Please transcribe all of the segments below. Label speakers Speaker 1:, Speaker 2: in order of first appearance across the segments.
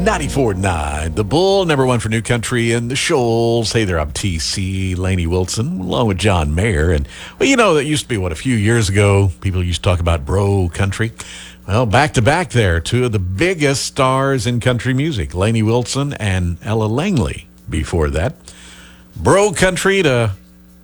Speaker 1: 94.9 The Bull, number one for New Country in the Shoals. Hey there, I'm TC Laney Wilson, along with John Mayer. And, well, you know, that used to be, a few years ago, people used to talk about bro country. Well, back to back there, two of the biggest stars in country music, Laney Wilson and Ella Langley. Before that, bro country to,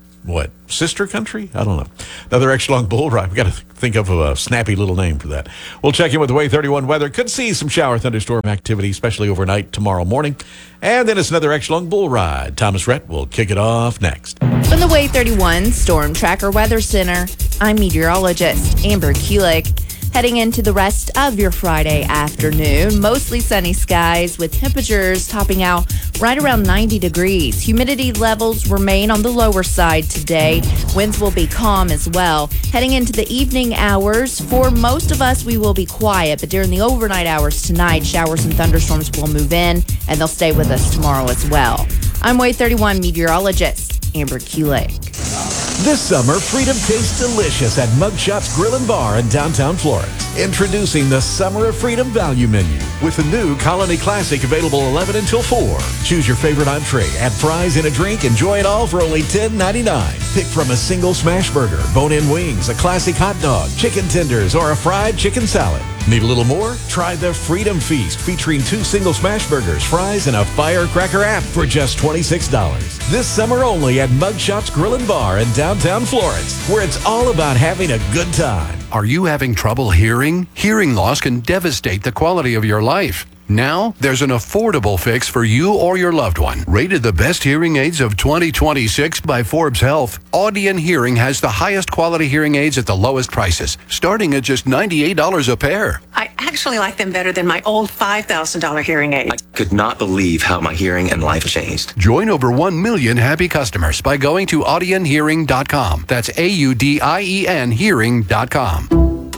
Speaker 1: sister country? I don't know. Another extra long bull ride. We got to think of a snappy little name for that. We'll check in with the Way 31 weather. Could see some shower thunderstorm activity, especially overnight tomorrow morning. And then it's another extra long bull ride. Thomas Rhett will kick it off next.
Speaker 2: From the Way 31 Storm Tracker Weather Center, I'm meteorologist Amber Kulik. Heading into the rest of your Friday afternoon, mostly sunny skies with temperatures topping out right around 90 degrees. Humidity levels remain on the lower side today. Winds will be calm as well. Heading into the evening hours, for most of us, we will be quiet, but during the overnight hours tonight, showers and thunderstorms will move in, and they'll stay with us tomorrow as well. I'm Way 31 meteorologist Amber Kulik.
Speaker 1: This summer, freedom tastes delicious at Mugshots Grill and Bar in downtown Florence. Introducing the Summer of Freedom value menu with the new Colony Classic available 11 until 4. Choose your favorite entree, add fries and a drink, enjoy it all for only $10.99. Pick from a single smash burger, bone-in wings, a classic hot dog, chicken tenders, or a fried chicken salad. Need a little more? Try the Freedom Feast featuring 2 single smash burgers, fries, and a firecracker app for just $26. This summer only at Mugshots Grill and Bar in downtown Florence, where it's all about having a good time.
Speaker 3: Are you having trouble hearing? Hearing loss can devastate the quality of your life. Now, there's an affordable fix for you or your loved one. Rated the best hearing aids of 2026 by Forbes Health, Audion Hearing has the highest quality hearing aids at the lowest prices, starting at just $98 a pair.
Speaker 4: I actually like them better than my old $5,000 hearing aid.
Speaker 5: I could not believe how my hearing and life changed.
Speaker 3: Join over 1 million happy customers by going to audionhearing.com. That's AUDIEN hearing.com.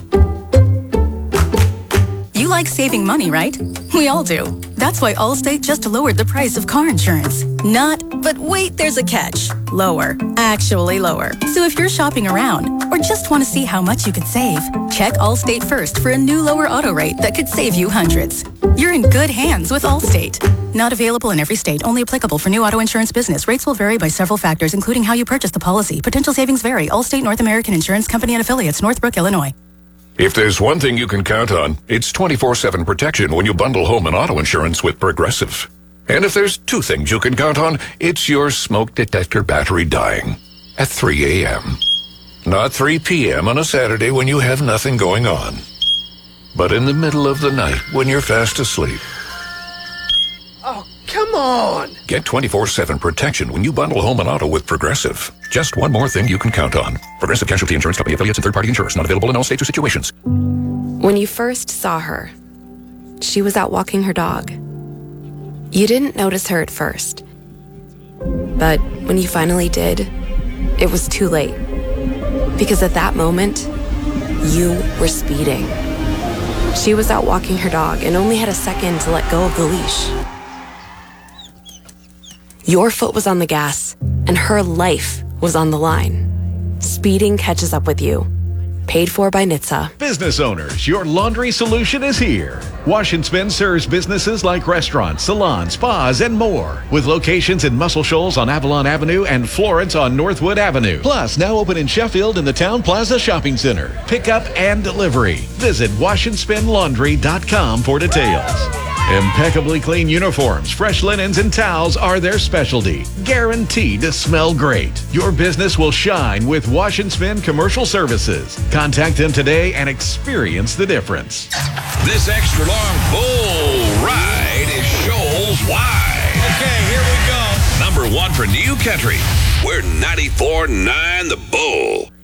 Speaker 6: You like saving money, right? We all do. That's why Allstate just lowered the price of car insurance. But wait, there's a catch. Lower. Actually lower. So if you're shopping around or just want to see how much you could save, check Allstate first for a new lower auto rate that could save you hundreds. You're in good hands with Allstate. Not available in every state. Only applicable for new auto insurance business. Rates will vary by several factors, including how you purchase the policy. Potential savings vary. Allstate North American Insurance Company and Affiliates, Northbrook, Illinois.
Speaker 7: If there's one thing you can count on, it's 24/7 protection when you bundle home and auto insurance with Progressive. And if there's 2 things you can count on, it's your smoke detector battery dying at 3 a.m. Not 3 p.m. on a Saturday when you have nothing going on, but in the middle of the night when you're fast asleep.
Speaker 8: Oh, come on!
Speaker 7: Get 24/7 protection when you bundle home and auto with Progressive. Just one more thing you can count on. Progressive Casualty Insurance Company, affiliates, and third-party insurers. Not available in all states or situations.
Speaker 9: When you first saw her, she was out walking her dog. You didn't notice her at first. But when you finally did, it was too late. Because at that moment, you were speeding. She was out walking her dog and only had a second to let go of the leash. Your foot was on the gas, and her life was on the line. Speeding catches up with you. Paid for by NHTSA.
Speaker 1: Business owners, your laundry solution is here. Wash and Spin serves businesses like restaurants, salons, spas, and more. With locations in Muscle Shoals on Avalon Avenue and Florence on Northwood Avenue. Plus, now open in Sheffield in the Town Plaza Shopping Center. Pickup and delivery. Visit washandspinlaundry.com for details. Impeccably clean uniforms, fresh linens, and towels are their specialty. Guaranteed to smell great. Your business will shine with Wash and Spin Commercial Services. Contact them today and experience the difference.
Speaker 10: This extra long bull ride is Shoals wide.
Speaker 8: Okay, here we go.
Speaker 10: Number one for New Country. We're 94.9 The Bull.